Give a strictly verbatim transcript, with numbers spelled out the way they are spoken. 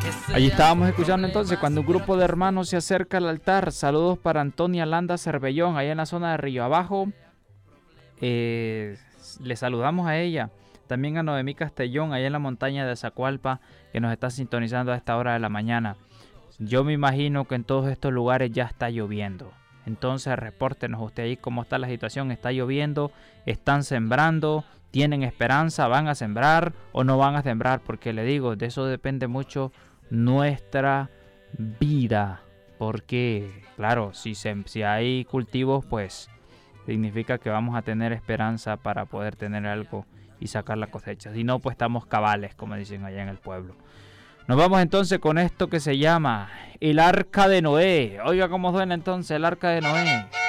Allí estábamos escuchando entonces cuando un grupo de hermanos se acerca al altar. Saludos para Antonia Landa Cervellón, allá en la zona de Río Abajo. Eh, le saludamos a ella. También a Noemí Castellón, allá en la montaña de Zacualpa, que nos está sintonizando a esta hora de la mañana. Yo me imagino que en todos estos lugares ya está lloviendo. Entonces repórtenos usted ahí cómo está la situación. ¿Está lloviendo? ¿Están sembrando? ¿Tienen esperanza? ¿Van a sembrar o no van a sembrar? Porque le digo, de eso depende mucho nuestra vida. Porque, claro, si, se, si hay cultivos, pues significa que vamos a tener esperanza para poder tener algo y sacar la cosecha. Si no, pues estamos cabales, como dicen allá en el pueblo. Nos vamos entonces con esto que se llama El Arca de Noé. Oiga cómo suena entonces el Arca de Noé.